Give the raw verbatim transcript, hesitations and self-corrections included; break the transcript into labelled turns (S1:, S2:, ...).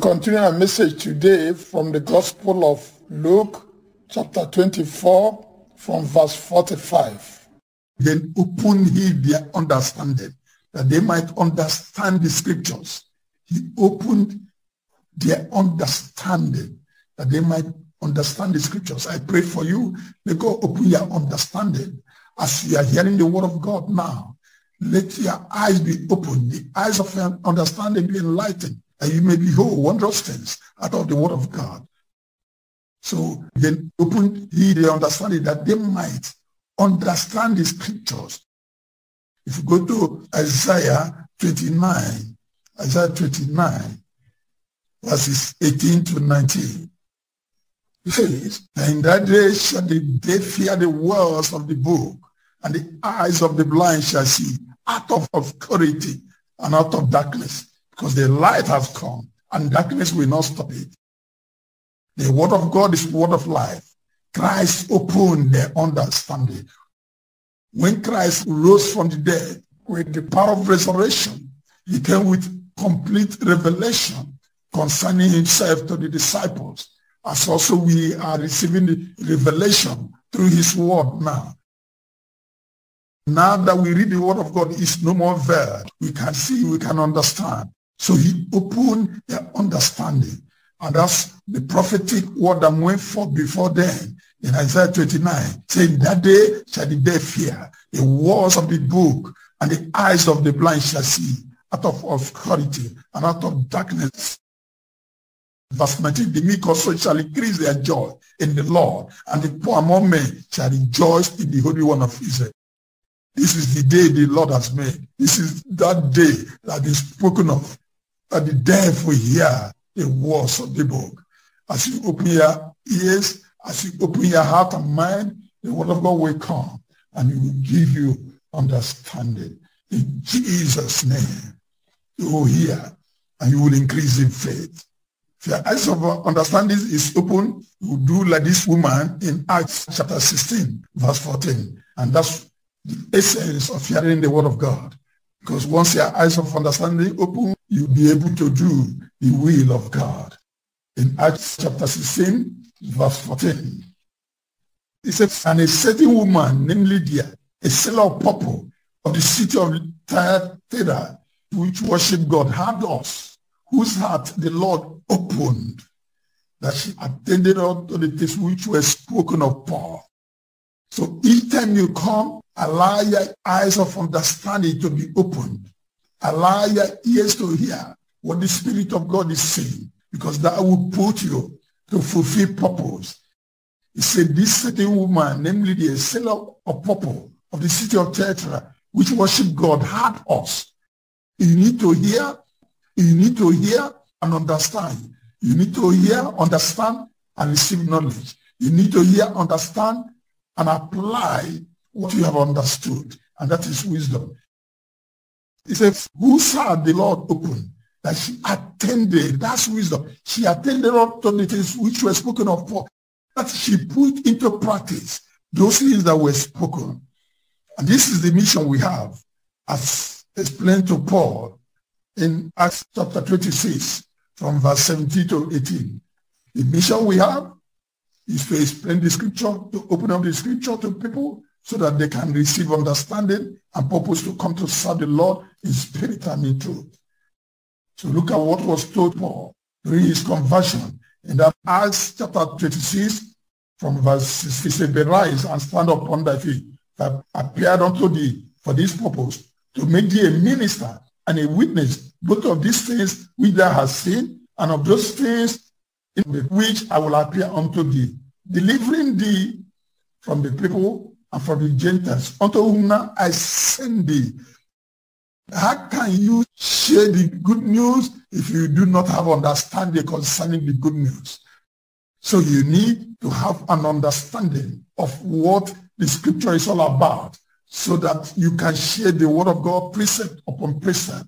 S1: continue our message today from the Gospel of Luke, chapter twenty-four, from verse forty-five.
S2: Then opened he their understanding, that they might understand the scriptures. He opened their understanding, that they might understand the scriptures. I pray for you, may God open your understanding as you are hearing the word of God now. Let your eyes be opened, the eyes of your understanding be enlightened, and you may behold wondrous things out of the word of God. So then open he the understanding, that they might understand the scriptures. If you go to Isaiah twenty-nine, Isaiah twenty-nine, verses eighteen to nineteen, it says, "And in that day shall the deaf hear the words of the book, and the eyes of the blind shall see, out of obscurity and out of darkness, because the light has come, and darkness will not stop it." The word of God is the word of life. Christ opened their understanding. When Christ rose from the dead with the power of resurrection, he came with complete revelation concerning himself to the disciples, as also we are receiving the revelation through his word now. Now that we read the word of God, it's no more veiled. We can see, we can understand. So he opened their understanding. And that's the prophetic word that went forth before then in Isaiah twenty-nine, saying, "That day shall the deaf hear the words of the book, and the eyes of the blind shall see, out of obscurity and out of darkness." Verse nineteen, "The meek also shall increase their joy in the Lord, and the poor among men shall rejoice in the Holy One of Israel." This is the day the Lord has made. This is that day that is spoken of, that the deaf will hear the words of the book. As you open your ears, as you open your heart and mind, the word of God will come and it will give you understanding. In Jesus' name, you will hear and you will increase in faith. If your eyes of understanding is open, you will do like this woman in Acts chapter sixteen, verse fourteen. And that's the essence of hearing the word of God. Because once your eyes of understanding open, you'll be able to do the will of God. In Acts chapter sixteen, verse fourteen, it says, "And a certain woman named Lydia, a seller of purple of the city of Thyatira, which worshiped God, had us, whose heart the Lord opened, that she attended unto the things which were spoken of Paul." So each time you come, allow your eyes of understanding to be opened. Allow your ears to hear what the Spirit of God is saying, because that will put you to fulfill purpose. He said, "This certain woman, namely the seller of purple of the city of Thyatira, which worship God, had us." You need to hear, you need to hear and understand. You need to hear, understand, and receive knowledge. You need to hear, understand, and apply what you have understood, and that is wisdom. He says, "Whose heart the Lord opened, that she attended," that's wisdom. She attended up to the things which were spoken of Paul, that she put into practice those things that were spoken. And this is the mission we have, as explained to Paul in Acts chapter twenty-six, from verse seventeen to eighteen. The mission we have is to explain the scripture, to open up the scripture to people so that they can receive understanding and purpose to come to serve the Lord in spirit and in truth. So look at what was told Paul during his conversion in that Acts chapter twenty-six, from verse six. He said, "Arise and stand upon thy feet, that appeared unto thee for this purpose, to make thee a minister and a witness both of these things which thou hast seen, and of those things in which I will appear unto thee, delivering thee from the people and from the Gentiles, unto whom now I send thee." How can you share the good news if you do not have understanding concerning the good news? So you need to have an understanding of what the scripture is all about, so that you can share the word of God precept upon precept